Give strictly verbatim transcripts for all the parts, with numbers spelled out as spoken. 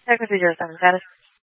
Echo three zero seven status.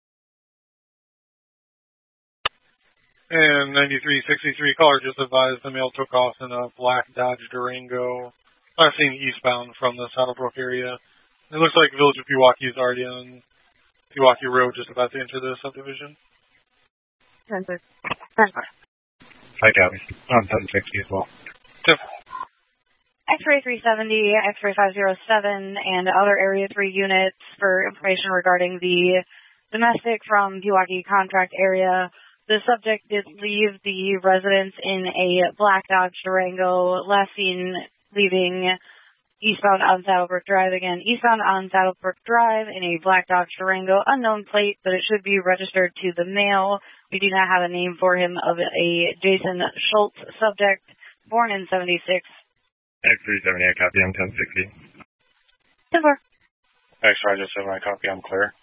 And ninety-three sixty-three, caller just advised the male took off in a black Dodge Durango, last seen eastbound from the Saddlebrook area. It looks like Village of Pewaukee is already on Pewaukee Road, just about to enter the subdivision. ten four. ten four. Hi, Gabby. I'm ten sixty as well. ten four. X-ray three seventy, X-ray five oh seven, and other Area three units for information regarding the domestic from Pewaukee contract area. The subject did leave the residence in a black Dodge Durango, last seen leaving eastbound on Saddlebrook Drive. Again, eastbound on Saddlebrook Drive in a black Dodge Durango, unknown plate, but it should be registered to the mail. We do not have a name for him of a Jason Schultz subject, born in seventy-six. X three seventy, I copy, I'm ten sixty. ten four. X five seven, I copy, I'm clear.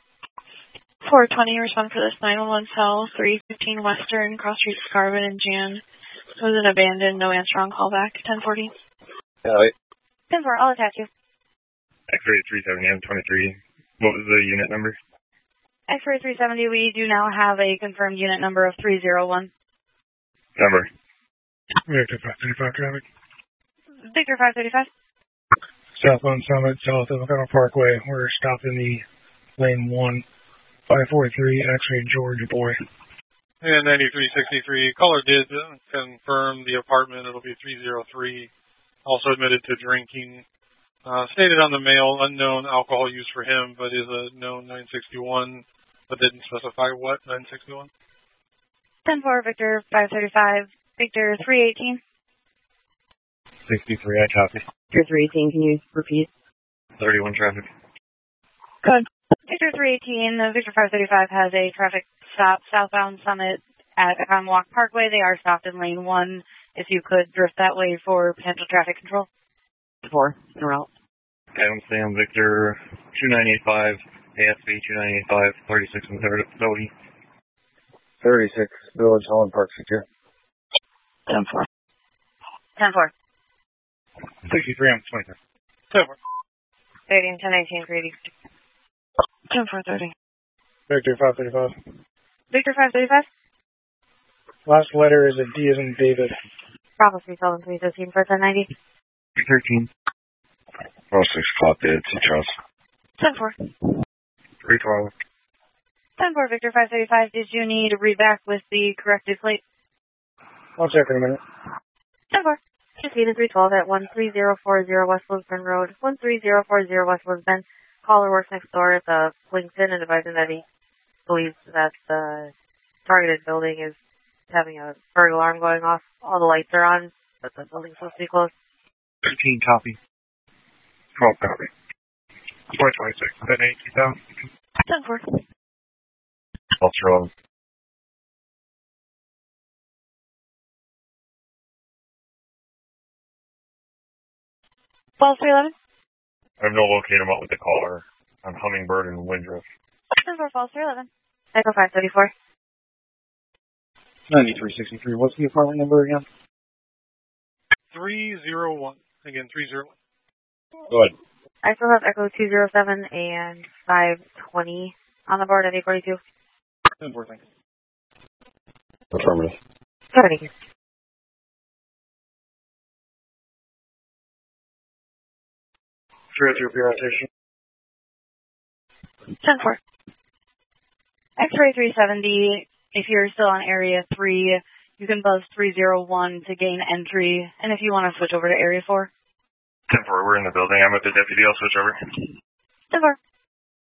four twenty, respond for this nine one one cell, three fifteen Western, Cross Street, Scarvin, and Jan. It was an abandoned, no answer on callback, ten forty. Yeah, wait. ten four, I'll attach you. X-ray three seventy, I'm twenty-three. What was the unit number? X-ray three seventy, we do now have a confirmed unit number of three oh one. Number. Victor five thirty-five traffic. Victor five thirty-five. Southbound Summit, south of O'Connell Parkway. We're stopping the lane one. five forty-three, X-ray George Boy. And ninety-three sixty-three, caller did confirm the apartment. It'll be three oh three. Also admitted to drinking. Uh, stated on the mail, unknown alcohol use for him, but is a known nine sixty-one, but didn't specify what nine sixty-one. ten four, Victor five thirty-five. Victor three eighteen. sixty-three, I copy. Victor three eighteen, can you repeat? thirty-one traffic. Good. Victor three eighteen, Victor five thirty-five has a traffic stop southbound Summit at Economwalk Parkway. They are stopped in lane one. If you could drift that way for potential traffic control. Four, in a route. Adam Sam, Victor two nine eight five, A S B two nine eight five, thirty-six and thirty, Cody. thirty-six, Village Holland Park Secure. ten four. ten four. sixty-three, I'm twenty-three. ten four. thirty and ten eighteen, Grady. ten four thirty. Victor five thirty-five. Victor five thirty-five. Last letter is a D as in David. Bravo three seven three fifteen for ten ninety. thirteen. Oh, six o'clock, dead, T Charles. ten four. three twelve. ten four, Victor five thirty-five. Did you need to read back with the corrected plate? I'll check in a minute. ten four. Just need a three twelve at one three zero four zero West Lisbon Road. one three zero four zero West Lisbon. Caller works next door at the Lincoln and advising that he believes that the targeted building is having a burglar alarm going off. All the lights are on, but the building's supposed to be closed. thirteen copy. twelve copy. four twenty-six, ten eighteen thousand. ten four. Ultra eleven. twelve three eleven. I have no locator out with the caller on Hummingbird and Windruff. ten four, twelve three eleven. Echo five thirty-four. ninety-three sixty-three. What's the apartment number again? three oh one. Again, three oh one. Go ahead. I still have Echo two oh seven and five twenty on the board at eight forty-two. ten four, thanks. Affirmative. Thank you. three oh two, P R station. ten four. X-ray three seventy, if you're still on Area three, you can buzz three oh one to gain entry, and if you want to switch over to Area four. ten four, we're in the building. I'm with the deputy. I'll switch over. ten four.